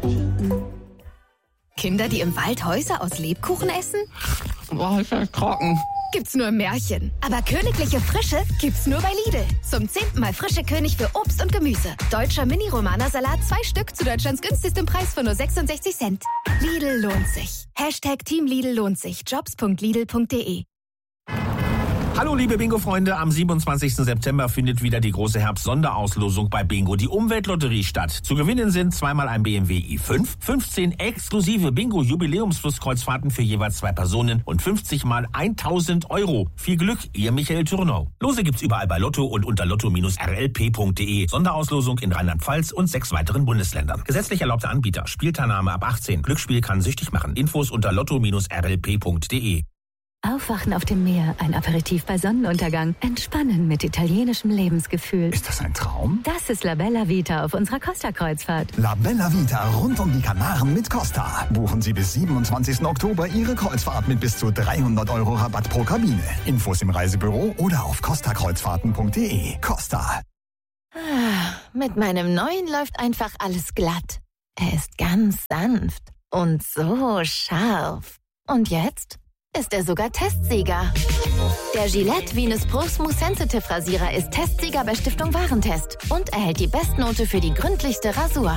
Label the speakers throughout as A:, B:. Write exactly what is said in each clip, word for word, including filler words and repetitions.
A: Kinder, die im Wald Häuser aus Lebkuchen essen?
B: Boah, ist ja trocken.
A: Gibt's nur im Märchen. Aber königliche Frische gibt's nur bei Lidl. Zum zehnten Mal frische König für Obst und Gemüse. Deutscher Mini-Romana-Salat, zwei Stück zu Deutschlands günstigstem Preis von nur sechsundsechzig Cent. Lidl lohnt sich. Hashtag Team Lidl lohnt sich. jobs punkt lidl punkt de.
C: Hallo liebe Bingo-Freunde, am siebenundzwanzigsten September findet wieder die große Herbst-Sonderauslosung bei Bingo, die Umweltlotterie, statt. Zu gewinnen sind zweimal ein B M W i fünf, fünfzehn exklusive Bingo-Jubiläumsflusskreuzfahrten für jeweils zwei Personen und fünfzig mal tausend Euro. Viel Glück, ihr Michael Thürnau. Lose gibt's überall bei Lotto und unter lotto Bindestrich r l p punkt de. Sonderauslosung in Rheinland-Pfalz und sechs weiteren Bundesländern. Gesetzlich erlaubter Anbieter. Spielteilnahme ab achtzehn. Glücksspiel kann süchtig machen. Infos unter lotto Bindestrich r l p punkt de.
D: Aufwachen auf dem Meer, ein Aperitif bei Sonnenuntergang, entspannen mit italienischem Lebensgefühl.
E: Ist das ein Traum?
D: Das ist La Bella Vita auf unserer Costa-Kreuzfahrt.
E: La Bella Vita rund um die Kanaren mit Costa. Buchen Sie bis siebenundzwanzigsten Oktober Ihre Kreuzfahrt mit bis zu dreihundert Euro Rabatt pro Kabine. Infos im Reisebüro oder auf costa kreuzfahrten punkt de. Costa.
F: Ah, mit meinem neuen läuft einfach alles glatt. Er ist ganz sanft und so scharf. Und jetzt ist er sogar Testsieger. Der Gillette Venus Pro Smooth Sensitive Rasierer ist Testsieger bei Stiftung Warentest und erhält die Bestnote für die gründlichste Rasur.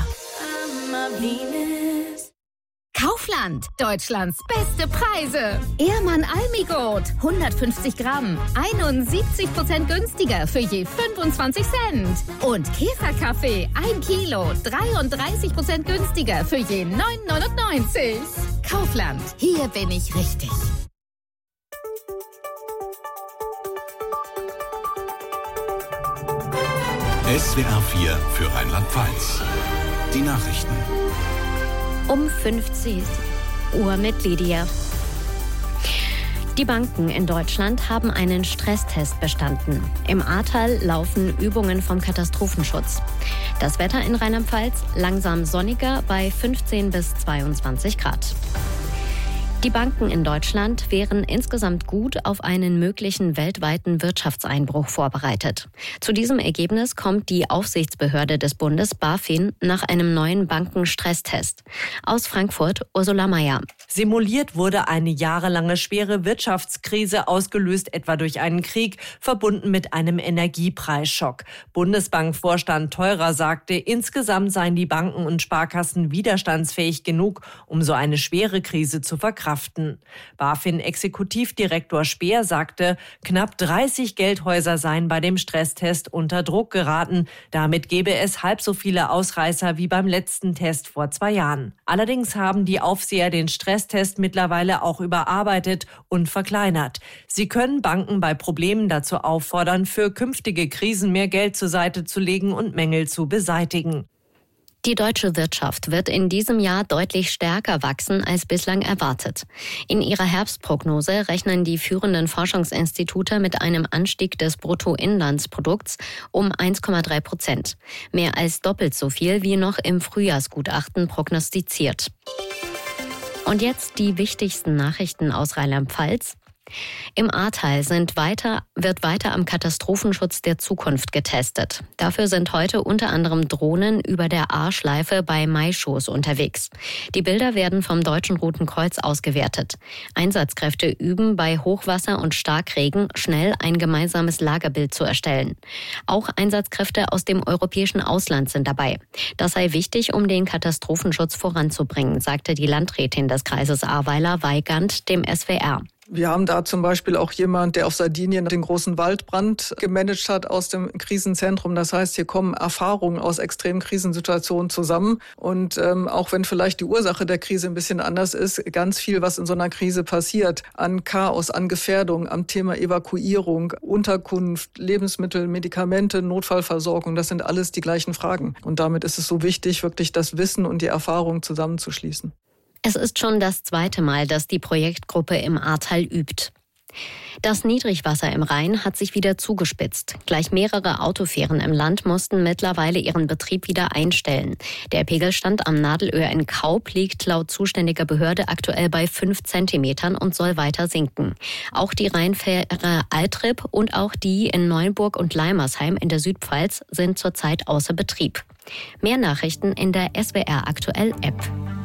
A: Kaufland, Deutschlands beste Preise. Ehrmann Almigold, hundertfünfzig Gramm, einundsiebzig Prozent günstiger für je fünfundzwanzig Cent. Und Käferkaffee, ein Kilo, dreiunddreißig Prozent günstiger für je neun neunundneunzig. Kaufland, hier bin ich richtig.
G: S W R vier für Rheinland-Pfalz. Die Nachrichten.
H: Um fünfzehn Uhr mit Lydia. Die Banken in Deutschland haben einen Stresstest bestanden. Im Ahrtal laufen Übungen vom Katastrophenschutz. Das Wetter in Rheinland-Pfalz langsam sonniger bei fünfzehn bis zweiundzwanzig Grad. Die Banken in Deutschland wären insgesamt gut auf einen möglichen weltweiten Wirtschaftseinbruch vorbereitet. Zu diesem Ergebnis kommt die Aufsichtsbehörde des Bundes BaFin nach einem neuen Bankenstresstest. Aus Frankfurt Ursula Mayer.
I: Simuliert wurde eine jahrelange schwere Wirtschaftskrise, ausgelöst etwa durch einen Krieg, verbunden mit einem Energiepreisschock. Bundesbankvorstand Theurer sagte, insgesamt seien die Banken und Sparkassen widerstandsfähig genug, um so eine schwere Krise zu verkraften. BaFin-Exekutivdirektor Speer sagte, knapp dreißig Geldhäuser seien bei dem Stresstest unter Druck geraten. Damit gebe es halb so viele Ausreißer wie beim letzten Test vor zwei Jahren. Allerdings haben die Aufseher den Stresstest mittlerweile auch überarbeitet und verkleinert. Sie können Banken bei Problemen dazu auffordern, für künftige Krisen mehr Geld zur Seite zu legen und Mängel zu beseitigen.
H: Die deutsche Wirtschaft wird in diesem Jahr deutlich stärker wachsen als bislang erwartet. In ihrer Herbstprognose rechnen die führenden Forschungsinstitute mit einem Anstieg des Bruttoinlandsprodukts um eins Komma drei Prozent. Mehr als doppelt so viel wie noch im Frühjahrsgutachten prognostiziert. Und jetzt die wichtigsten Nachrichten aus Rheinland-Pfalz. Im Ahrtal sind weiter, wird weiter am Katastrophenschutz der Zukunft getestet. Dafür sind heute unter anderem Drohnen über der Ahrschleife bei Maischoß unterwegs. Die Bilder werden vom Deutschen Roten Kreuz ausgewertet. Einsatzkräfte üben bei Hochwasser und Starkregen schnell ein gemeinsames Lagerbild zu erstellen. Auch Einsatzkräfte aus dem europäischen Ausland sind dabei. Das sei wichtig, um den Katastrophenschutz voranzubringen, sagte die Landrätin des Kreises Ahrweiler Weigand dem S W R.
J: Wir haben da zum Beispiel auch jemand, der auf Sardinien den großen Waldbrand gemanagt hat aus dem Krisenzentrum. Das heißt, hier kommen Erfahrungen aus extremen Krisensituationen zusammen. Und ähm, auch wenn vielleicht die Ursache der Krise ein bisschen anders ist, ganz viel, was in so einer Krise passiert, an Chaos, an Gefährdung, am Thema Evakuierung, Unterkunft, Lebensmittel, Medikamente, Notfallversorgung, das sind alles die gleichen Fragen. Und damit ist es so wichtig, wirklich das Wissen und die Erfahrung zusammenzuschließen.
H: Es ist schon das zweite Mal, dass die Projektgruppe im Ahrtal übt. Das Niedrigwasser im Rhein hat sich wieder zugespitzt. Gleich mehrere Autofähren im Land mussten mittlerweile ihren Betrieb wieder einstellen. Der Pegelstand am Nadelöhr in Kaup liegt laut zuständiger Behörde aktuell bei fünf Zentimetern und soll weiter sinken. Auch die Rheinfähre Altrip und auch die in Neuenburg und Leimersheim in der Südpfalz sind zurzeit außer Betrieb. Mehr Nachrichten in der S W R Aktuell App.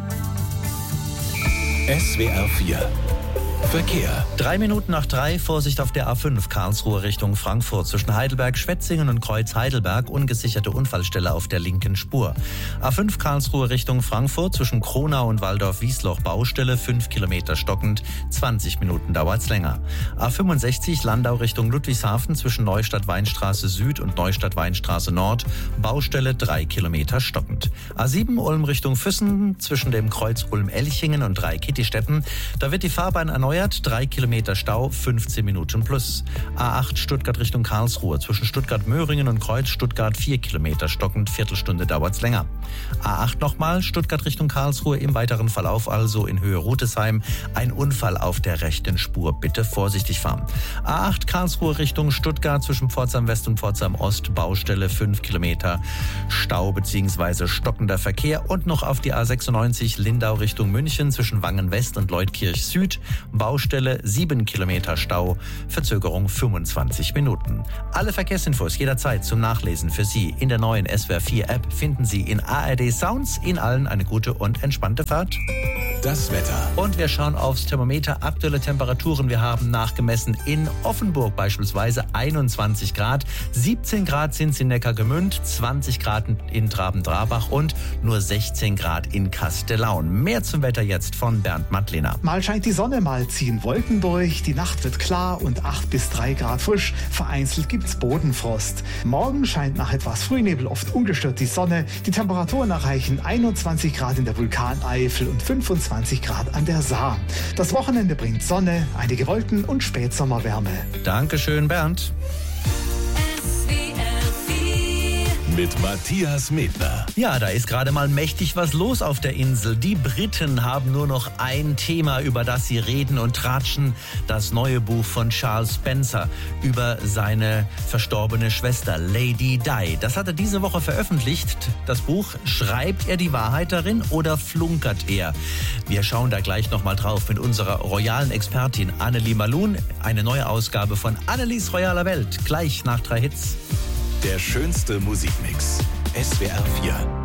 G: S W R vier Verkehr.
K: Drei Minuten nach drei, Vorsicht auf der A fünf, Karlsruhe Richtung Frankfurt. Zwischen Heidelberg, Schwetzingen und Kreuz Heidelberg, ungesicherte Unfallstelle auf der linken Spur. A fünf Karlsruhe Richtung Frankfurt, zwischen Kronau und Waldorf-Wiesloch, Baustelle, fünf Kilometer stockend, zwanzig Minuten dauert's länger. A fünfundsechzig Landau Richtung Ludwigshafen, zwischen Neustadt-Weinstraße Süd und Neustadt-Weinstraße Nord, Baustelle, drei Kilometer stockend. A sieben Ulm Richtung Füssen, zwischen dem Kreuz Ulm-Elchingen und Dreikitti-Stetten, da wird die Fahrbahn erneuert. Drei Kilometer Stau, fünfzehn Minuten plus. A acht Stuttgart Richtung Karlsruhe. Zwischen Stuttgart-Möhringen und Kreuz Stuttgart vier Kilometer stockend, Viertelstunde dauert's länger. A acht nochmal, Stuttgart Richtung Karlsruhe, im weiteren Verlauf also in Höhe Rutesheim. Ein Unfall auf der rechten Spur, bitte vorsichtig fahren. A acht Karlsruhe Richtung Stuttgart, zwischen Pforzheim West und Pforzheim Ost, Baustelle fünf Kilometer, Stau bzw. stockender Verkehr. Und noch auf die A sechsundneunzig Lindau Richtung München, zwischen Wangen West und Leutkirch Süd, Baustelle, sieben Kilometer Stau, Verzögerung fünfundzwanzig Minuten. Alle Verkehrsinfos jederzeit zum Nachlesen für Sie in der neuen S W R vier App finden Sie in A R D Sounds. Ihnen allen eine gute und entspannte Fahrt.
G: Das Wetter.
K: Und wir schauen aufs Thermometer. Aktuelle Temperaturen. Wir haben nachgemessen in Offenburg beispielsweise einundzwanzig Grad. siebzehn Grad sind es in Neckargemünd, zwanzig Grad in Traben-Trabach und nur sechzehn Grad in Kastellaun. Mehr zum Wetter jetzt von Bernd Mattliner.
L: Mal scheint die Sonne, mal ziehen Wolken durch. Die Nacht wird klar und acht bis drei Grad frisch. Vereinzelt gibt's Bodenfrost. Morgen scheint nach etwas Frühnebel oft ungestört die Sonne. Die Temperaturen erreichen einundzwanzig Grad in der Vulkaneifel und fünfundzwanzig Grad an der Saar. Das Wochenende bringt Sonne, einige Wolken und Spätsommerwärme.
K: Dankeschön, Bernd.
G: Mit Matthias Medner.
K: Ja, da ist gerade mal mächtig was los auf der Insel. Die Briten haben nur noch ein Thema, über das sie reden und tratschen. Das neue Buch von Charles Spencer über seine verstorbene Schwester Lady Di. Das hat er diese Woche veröffentlicht. Das Buch, schreibt er die Wahrheit darin oder flunkert er? Wir schauen da gleich nochmal drauf mit unserer royalen Expertin Annelie Malun. Eine neue Ausgabe von Annelies royaler Welt. Gleich nach drei Hits.
G: Der schönste Musikmix. S W R vier.